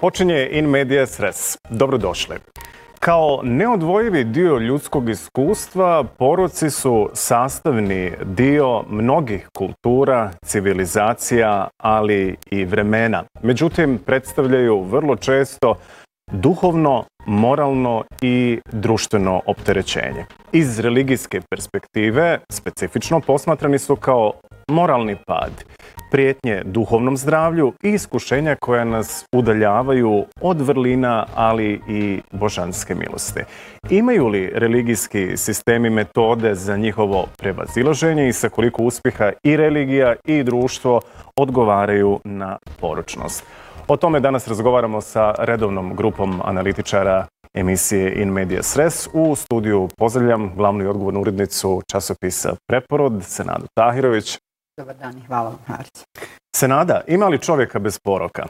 Počinje In Medias Res. Dobrodošli. Kao neodvojivi dio ljudskog iskustva, poroci su sastavni dio mnogih kultura, civilizacija, ali i vremena. Međutim, predstavljaju vrlo često duhovno, moralno i društveno opterećenje. Iz religijske perspektive specifično posmatrani su kao moralni pad, prijetnje duhovnom zdravlju i iskušenja koja nas udaljavaju od vrlina, ali i božanske milosti. Imaju li religijski sistemi metode za njihovo prevazilaženje i sa koliko uspjeha i religija i društvo odgovaraju na poročnost? O tome danas razgovaramo sa redovnom grupom analitičara emisije In Medias Res. U studiju pozdravljam glavnu i odgovornu urednicu časopisa Preporod, Senadu Tahirović. Dobar dan i hvala vam, Harić. Senada, ima li čovjeka bez poroka?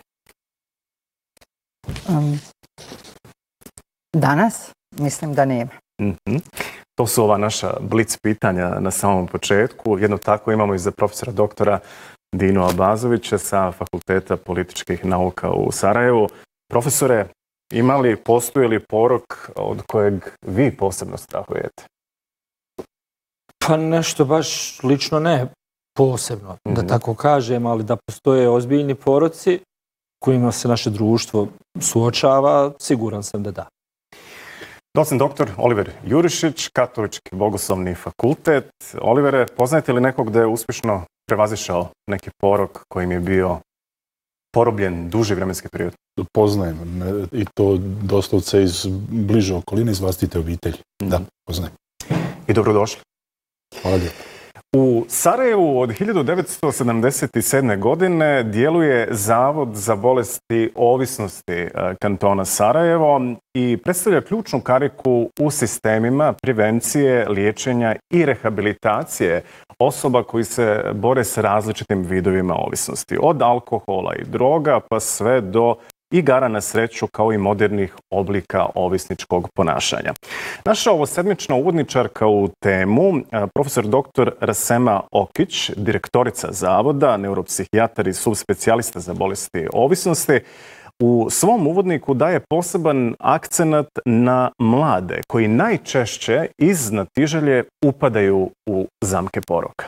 Danas mislim da nema. To su ova naša blic pitanja na samom početku. Jedno tako imamo i za profesora doktora Dinu Abazovića sa Fakulteta političkih nauka u Sarajevu. Profesore, postoji li porok od kojeg vi posebno strahujete? Pa nešto baš lično ne posebno, da tako kažem, ali da postoje ozbiljni poroci kojima se naše društvo suočava, siguran sam da da. Docent doktor Oliver Jurišić, Katolički bogoslovni fakultet. Olivere, poznajete li nekog da je uspješno prevazišao neki porok kojim je bio porobljen duži vremenski period? Poznajem i to doslovce iz bliže okoline, iz vlastite obitelji. Da, poznajem. I dobrodošli. Hvala lijepo. U Sarajevu od 1977. godine djeluje Zavod za bolesti ovisnosti kantona Sarajevo i predstavlja ključnu kariku u sistemima prevencije, liječenja i rehabilitacije osoba koji se bore s različitim vidovima ovisnosti. Od alkohola i droga pa sve do igara na sreću kao i modernih oblika ovisničkog ponašanja. Naša ovosedmična uvodničarka u temu, profesor dr. Rasema Okić, direktorica Zavoda, neuropsihijatar i subspecijalista za bolesti ovisnosti, u svom uvodniku daje poseban akcenat na mlade koji najčešće iz znatiželje upadaju u zamke poroka.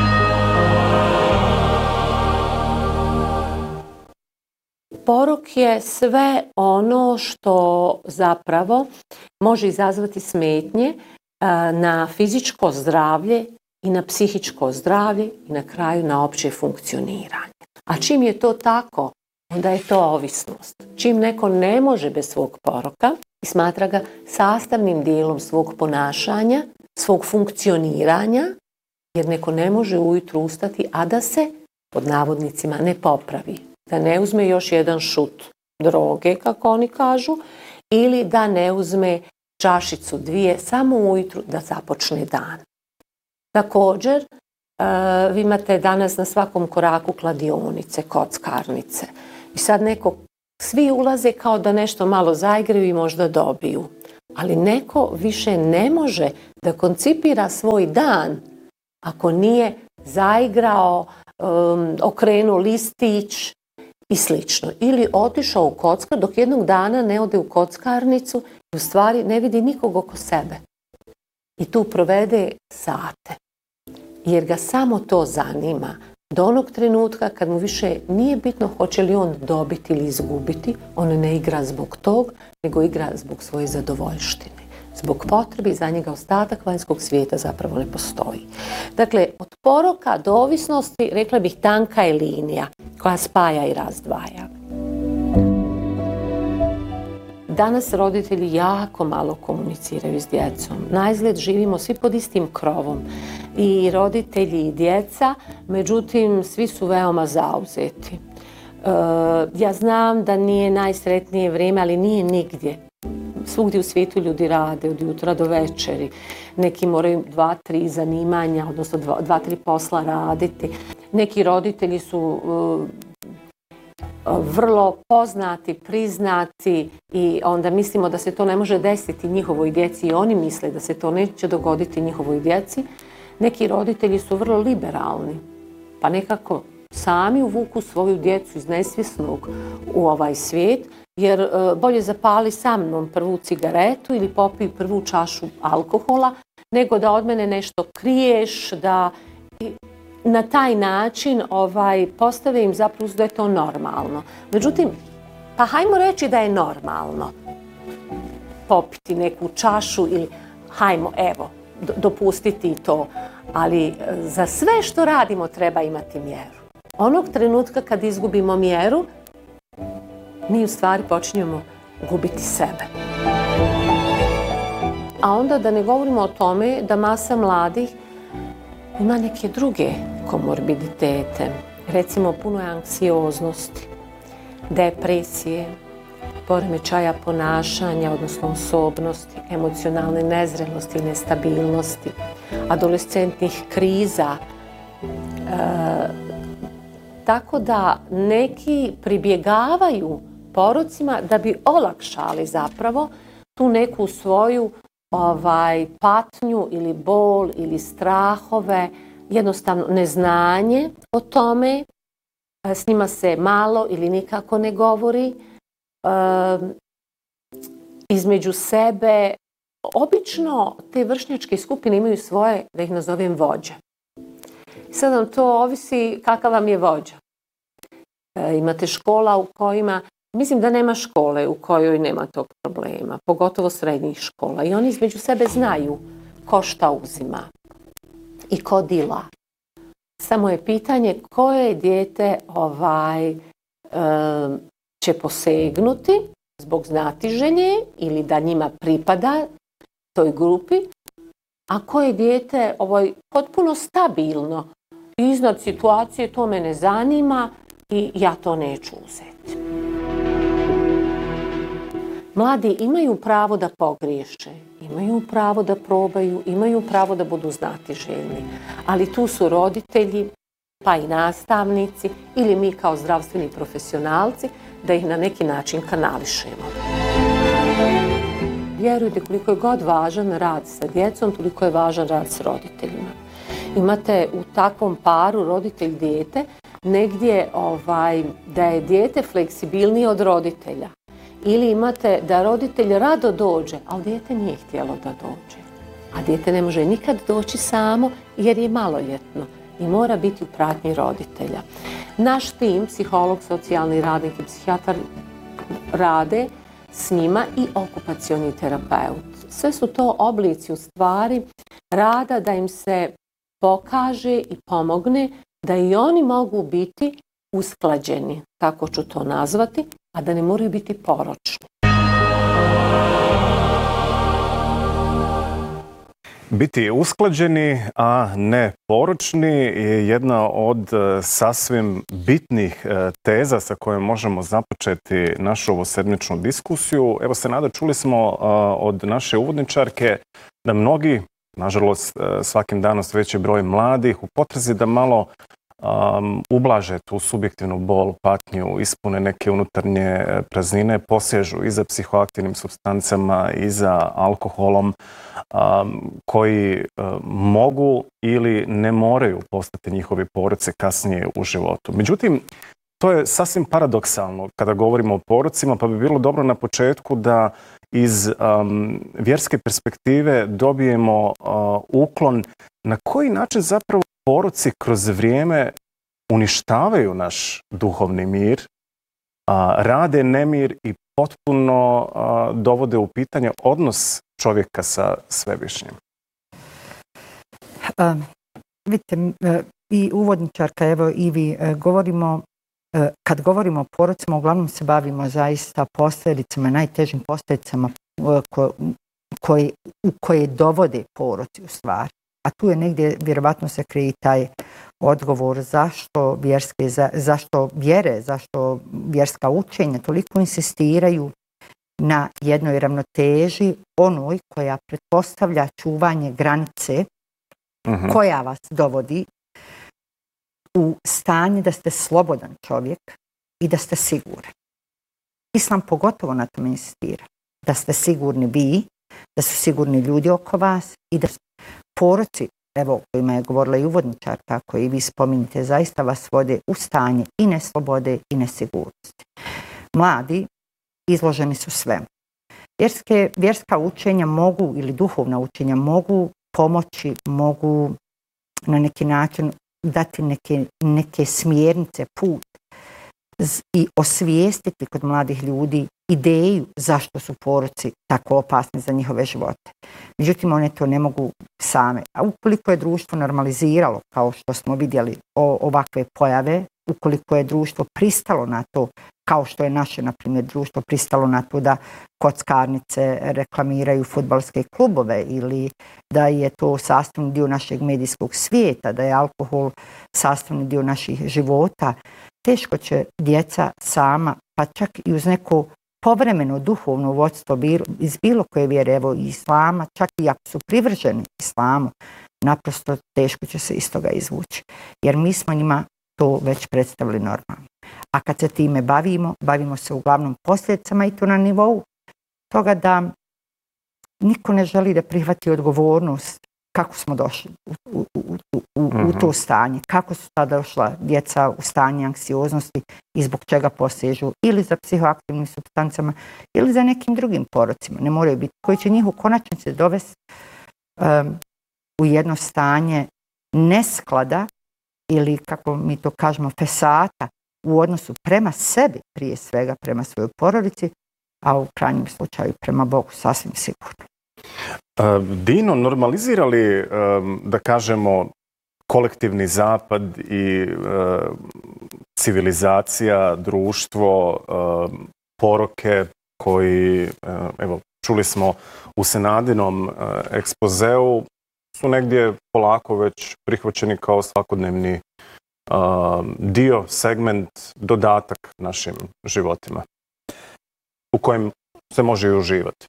Porok je sve ono što zapravo može izazvati smetnje na fizičko zdravlje i na psihičko zdravlje i na kraju na opće funkcioniranje. A čim je to tako, onda je to ovisnost. Čim neko ne može bez svog poroka i smatra ga sastavnim dijelom svog ponašanja, svog funkcioniranja, jer neko ne može ujutru ustati, a da se, pod navodnicima, ne popravi. Da ne uzme još jedan šut droge, kako oni kažu, ili da ne uzme čašicu dvije samo ujutru da započne dan. Također, vi imate danas na svakom koraku kladionice, kockarnice. I sad svi ulaze kao da nešto malo zaigraju i možda dobiju. Ali neko više ne može da koncipira svoj dan ako nije zaigrao, okrenuo listić, i slično. Ili otišao u kockar dok jednog dana ne ode u kockarnicu i u stvari ne vidi nikog oko sebe. I tu provede sate. Jer ga samo to zanima. Do onog trenutka kad mu više nije bitno hoće li on dobiti ili izgubiti, on ne igra zbog tog, nego igra zbog svoje zadovoljštine. Zbog potrebi za njega ostatak vanjskog svijeta zapravo ne postoji. Dakle, od poroka do ovisnosti, rekla bih, tanka je linija koja spaja i razdvaja. Danas roditelji jako malo komuniciraju s djecom. Naizgled živimo svi pod istim krovom. I roditelji i djeca, međutim, svi su veoma zauzeti. Ja znam da nije najsretnije vrijeme, ali nije nigdje. Svugdje u svijetu ljudi rade od jutra do večeri. Neki moraju 2-3 zanimanja, odnosno 2-3 posla raditi. Neki roditelji su vrlo poznati, priznati i onda mislimo da se to ne može desiti njihovoj djeci i oni misle da se to neće dogoditi njihovoj djeci. Neki roditelji su vrlo liberalni, pa nekako sami uvuku svoju djecu iz nesvjesnog u ovaj svijet, jer bolje zapali sa mnom prvu cigaretu ili popij prvu čašu alkohola, nego da od mene nešto kriješ, da na taj način postave im zapravo da je to normalno. Međutim, pa hajmo reći da je normalno popiti neku čašu ili hajmo, evo, dopustiti to. Ali za sve što radimo treba imati mjeru. Onog trenutka kad izgubimo mjeru, mi u stvari počinjemo gubiti sebe. A onda da ne govorimo o tome da masa mladih ima neke druge komorbiditete. Recimo, puno je anksioznosti, depresije, poremećaja ponašanja, odnosno osobnosti, emocionalne nezrelosti i nestabilnosti, adolescentnih kriza. Tako da neki pribjegavaju porocima da bi olakšali zapravo tu neku svoju patnju ili bol ili strahove, jednostavno neznanje o tome, s njima se malo ili nikako ne govori, između sebe. Obično te vršnjačke skupine imaju svoje, da ih nazovem, vođe. Sad vam to ovisi kakav vam je vođa. Imate škola u kojima, mislim da nema škole u kojoj nema tog problema, pogotovo srednjih škola. I oni između sebe znaju ko šta uzima i ko dila. Samo je pitanje koje dijete će posegnuti zbog znatiženje ili da njima pripada toj grupi, a koje dijete potpuno stabilno iznad situacije, to me ne zanima i ja to neću uzeti. Mladi imaju pravo da pogriješe, imaju pravo da probaju, imaju pravo da budu znatiželjni, ali tu su roditelji, pa i nastavnici ili mi kao zdravstveni profesionalci da ih na neki način kanališemo. Vjerujte, koliko je god važan rad sa djecom, toliko je važan rad s roditeljima. Imate u takvom paru roditelj-dijete negdje da je dijete fleksibilnije od roditelja. Ili imate da roditelj rado dođe, ali dijete nije htjelo da dođe. A dijete ne može nikad doći samo jer je maloljetno i mora biti u pratnji roditelja. Naš tim, psiholog, socijalni radnik i psihijatar, rade s njima i okupacioni terapeut. Sve su to oblici u stvari rada da im se pokaže i pomogne da i oni mogu biti usklađeni, tako ću to nazvati, a da ne moraju biti poročni. Biti usklađeni, a ne poročni je jedna od sasvim bitnih teza sa kojom možemo započeti našu ovosedmičnu diskusiju. Evo se Nada, čuli smo od naše uvodničarke da mnogi, nažalost svakim danom sve veći broj mladih, u potrazi da malo ublaže tu subjektivnu bol, patnju, ispune neke unutarnje praznine, posežu i za psihoaktivnim supstancama i za alkoholom koji mogu ili ne moraju postati njihovi poroci kasnije u životu. Međutim, to je sasvim paradoksalno kada govorimo o porocima, pa bi bilo dobro na početku da iz vjerske perspektive dobijemo uklon na koji način zapravo poroci kroz vrijeme uništavaju naš duhovni mir, rade nemir i potpuno dovode u pitanje odnos čovjeka sa Svevišnjim. Vidite, i uvodničarka, evo i vi, kad govorimo o porocima, uglavnom se bavimo zaista posljedicama, najtežim posljedicama u koje dovode poroci u stvari. A tu je negdje, vjerovatno se krije taj odgovor zašto vjerska učenja toliko insistiraju na jednoj ravnoteži, onoj koja pretpostavlja čuvanje granice koja vas dovodi u stanje da ste slobodan čovjek i da ste sigurni. Islam pogotovo na tome insistira. Da ste sigurni vi, da su sigurni ljudi oko vas i da poroci evo, kojima je govorila i uvodničarka, koji vi spominjete, zaista vas vode u stanje i neslobode i nesigurnosti. Mladi izloženi su svemu. Vjerska učenja mogu, ili duhovna učenja mogu pomoći, mogu na neki način dati neke smjernice, put i osvijestiti kod mladih ljudi ideju zašto su poroci tako opasni za njihove živote. Međutim, one to ne mogu same. A ukoliko je društvo normaliziralo, kao što smo vidjeli ovakve pojave, ukoliko je društvo pristalo na to, kao što je naše, na primjer, društvo pristalo na to da kockarnice reklamiraju fudbalske klubove ili da je to sastavni dio našeg medijskog svijeta, da je alkohol sastavni dio naših života, teško će djeca sama, pa čak i uz neko povremeno duhovno vodstvo iz bilo koje vjere, evo i islama, čak i ako su privrženi islamu, naprosto teško će se iz toga izvući. Jer mi smo njima to već predstavili normalno. A kad se time bavimo se uglavnom posljedicama i to na nivou toga da niko ne želi da prihvati odgovornost kako smo došli u to stanje, kako su tada došla djeca u stanje anksioznosti i zbog čega posežu ili za psihoaktivnim supstancama ili za nekim drugim porocima, ne moraju biti, koji će njih u konačnici dovesti u jedno stanje nesklada ili, kako mi to kažemo, fesata u odnosu prema sebi, prije svega prema svojoj porodici, a u krajnjem slučaju prema Bogu sasvim sigurno. Dino, normalizira li, da kažemo, kolektivni zapad i civilizacija, društvo, poroke koji, evo, čuli smo u Senadinom ekspozeu, su negdje polako već prihvaćeni kao svakodnevni dio, segment, dodatak našim životima u kojem se može i uživati?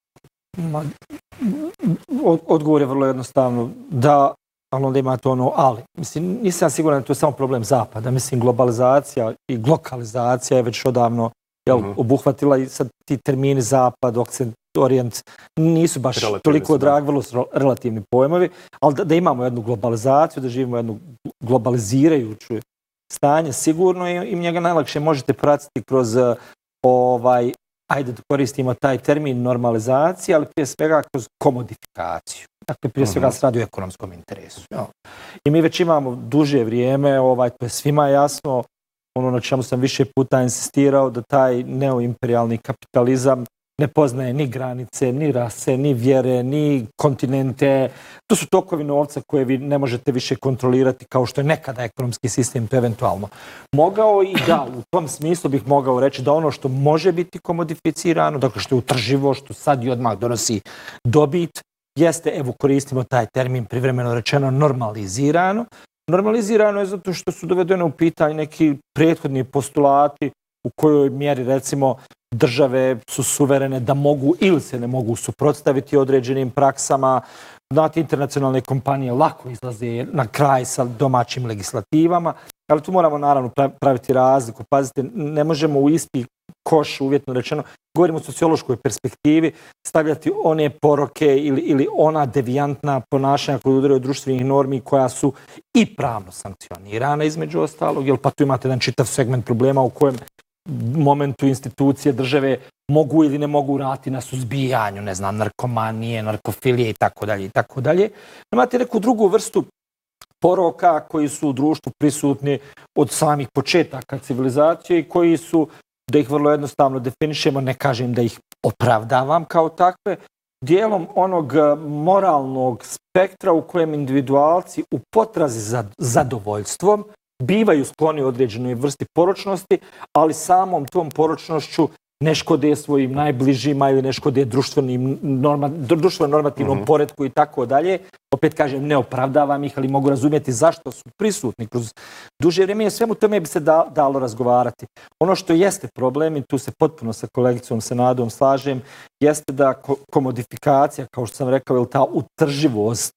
Odgovor je vrlo jednostavno da, ali onda imate ono ali. Mislim, nisam siguran da to je samo problem zapada. Mislim, globalizacija i glokalizacija je već odavno obuhvatila i sad ti termini zapad, okcent, orijent nisu baš toliko dragi, vrlo su relativni pojmovi, ali da imamo jednu globalizaciju, da živimo jednu globalizirajuću stanje, sigurno i njega najlakše možete pratiti kroz ajde da koristimo taj termin normalizacije, ali prije svega kroz komodifikaciju. Dakle, prije svega se radi o ekonomskom interesu. I mi već imamo duže vrijeme, to je svima jasno, ono na čemu sam više puta insistirao, da taj neoimperijalni kapitalizam ne poznaje ni granice, ni rase, ni vjere, ni kontinente. To su tokovi novca koje vi ne možete više kontrolirati kao što je nekada ekonomski sistem to eventualno mogao. I da, u tom smislu bih mogao reći da ono što može biti komodificirano, dakle što je utrživo, što sad i odmah donosi dobit, jeste, evo koristimo taj termin privremeno rečeno, normalizirano. Normalizirano je zato što su dovedene u pitanje neki prethodni postulati u kojoj mjeri, recimo, države su suverene da mogu ili se ne mogu suprotstaviti određenim praksama. Znate, internacionalne kompanije lako izlaze na kraj sa domaćim legislativama, ali tu moramo naravno praviti razliku. Pazite, ne možemo u isti koš, uvjetno rečeno, govorimo o sociološkoj perspektivi, stavljati one poroke ili ona devijantna ponašanja koja udaraju od društvenih normi koja su i pravno sankcionirana između ostalog, jer pa tu imate jedan čitav segment problema u kojem momentu institucije države mogu ili ne mogu raditi na suzbijanju, ne znam, narkomanije, narkofilije i tako dalje i tako dalje. Imate neku drugu vrstu poroka koji su u društvu prisutni od samih početaka civilizacije i koji su, da ih vrlo jednostavno definišemo, ne kažem da ih opravdavam kao takve, dijelom onog moralnog spektra u kojem individualci u potrazi za zadovoljstvom bivaju skloni određenoj vrsti poročnosti, ali samom tom poročnošću ne škode svojim najbližima ili ne škode društveno-normativnom poretku i tako dalje. Opet kažem, ne opravdavam ih, ali mogu razumjeti zašto su prisutni kroz duže vrijeme i svemu tome bi se dalo razgovarati. Ono što jeste problem, i tu se potpuno sa kolegicom Senadom slažem, jeste da komodifikacija, kao što sam rekao, ili ta utrživost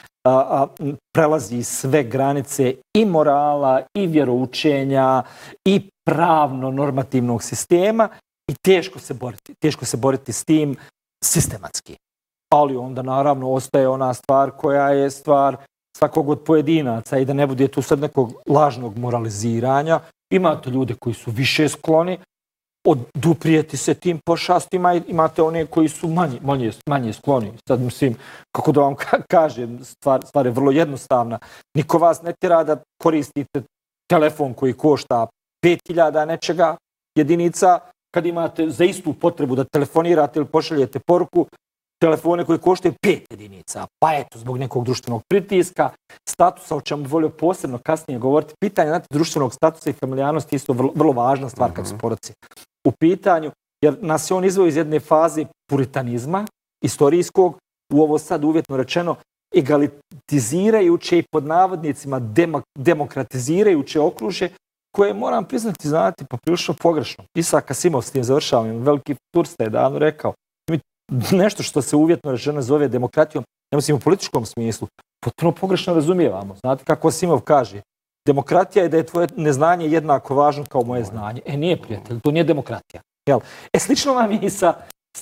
prelazi sve granice i morala, i vjeroučenja, i pravno-normativnog sistema i teško se boriti s tim sistematski. Ali onda naravno ostaje ona stvar koja je stvar svakog od pojedinaca i da ne bude tu sad nekog lažnog moraliziranja. Imate ljude koji su više skloni oduprijeti se tim pošastima, imate one koji su manje skloni. Sad mislim, kako da vam kažem, stvar je vrlo jednostavna. Niko vas ne tjera da koristite telefon koji košta 5.000 nečega jedinica, kad imate za istu potrebu da telefonirate ili pošaljete poruku, telefone koji koštaju 5 jedinica. Pa eto, zbog nekog društvenog pritiska, statusa, o čemu bih volio posebno kasnije govoriti, pitanje društvenog statusa i familijarnosti je isto vrlo važna stvar kad su poroci u pitanju, jer nas je on izveo iz jedne faze puritanizma, istorijskog, u ovo sad uvjetno rečeno, egalitizirajuće i pod navodnicima demokratizirajuće okružje, koje moram priznati, znati, poprilično pogrešno. Isaac Asimov, s tim završavam, veliki turista je davno rekao, nešto što se uvjetno rečeno zove demokratijom, ne mislim u političkom smislu, potpuno pogrešno razumijevamo. Znate kako Asimov kaže, demokratija je da je tvoje neznanje jednako važno kao moje znanje. Nije, prijatelj, to nije demokratija. Slično nam je i sa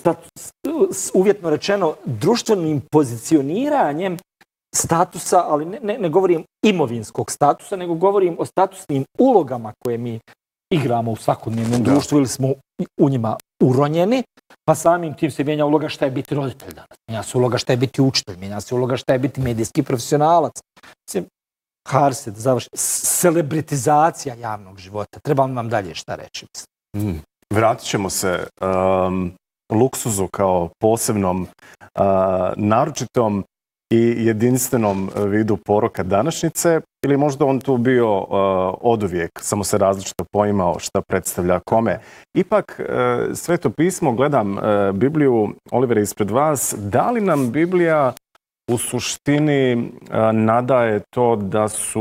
uvjetno rečeno društvenim pozicioniranjem statusa, ali ne govorim imovinskog statusa, nego govorim o statusnim ulogama koje mi igramo u svakodnevnom društvu ili smo u njima uronjeni, pa samim tim se mijenja uloga šta je biti roditelj danas. Mijenja se uloga šta je biti učitelj, mijenja se uloga šta je biti medijski profesionalac. Mislim, Harse, da završi, celebritizacija javnog života. Trebam vam dalje šta reći. Vratit ćemo se luksuzu kao posebnom, naročitom i jedinstvenom vidu poroka današnjice, ili možda on tu bio oduvijek, samo se različito poimao šta predstavlja kome. Ipak, Sveto pismo, gledam Bibliju, Olivera, ispred vas, da li nam Biblija u suštini nadaje to da su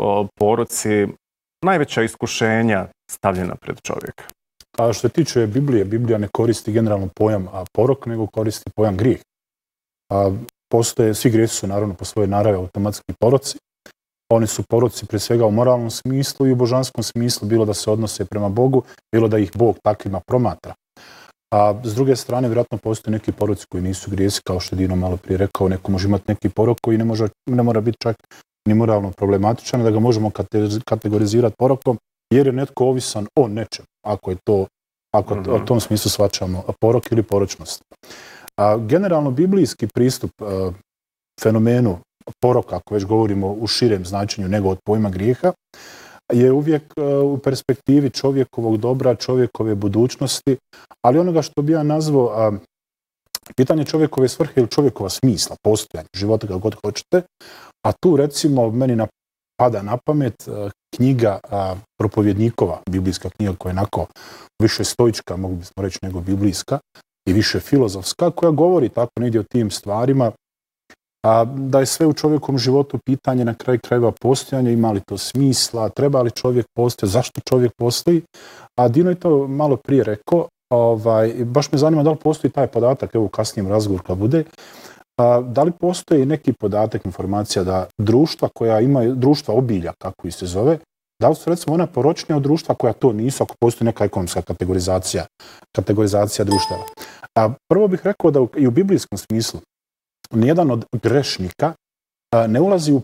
poroci najveća iskušenja stavljena pred čovjeka? A što se tiče Biblije, Biblija ne koristi generalno pojam porok, nego koristi pojam grijeh. Postoje, svi grijesi su naravno po svojoj naravi automatski poroci. Oni su poroci prije svega u moralnom smislu i u božanskom smislu, bilo da se odnose prema Bogu, bilo da ih Bog takvima promatra. A s druge strane, vjerojatno postoje neki poroci koji nisu grijesi, kao što je Dino malo prije rekao, neko može imati neki porok koji ne mora biti čak ni moralno problematičan, da ga možemo kategorizirati porokom, jer je netko ovisan o nečem, ako u tom smislu shvaćamo porok ili poročnost. Generalno, biblijski pristup fenomenu poroka, ako već govorimo u širem značenju nego od pojma grijeha, je uvijek u perspektivi čovjekovog dobra, čovjekove budućnosti, ali onoga što bi ja nazvao pitanje čovjekove svrhe ili čovjekova smisla, postojanja, života, kako god hoćete, a tu recimo meni pada na pamet knjiga Propovjednikova, biblijska knjiga koja je onako više stoička, mogu bismo reći, nego biblijska i više filozofska, koja govori tako negdje o tim stvarima, da je sve u čovjekom životu pitanje na kraju krajeva postojanja, ima li to smisla, treba li čovjek postojati, zašto čovjek postoji. A Dino je to malo prije rekao, baš me zanima da li postoji taj podatak, evo u kasnijem razgovoru kad bude, da li postoji neki podatak, informacija da društva koja imaju, društva obilja, kako ih se zove, da li su recimo ona poročnija od društva koja to nisu, ako postoji neka ekonomska kategorizacija društava. Prvo bih rekao da i u biblijskom smislu nijedan od grešnika ne ulazi u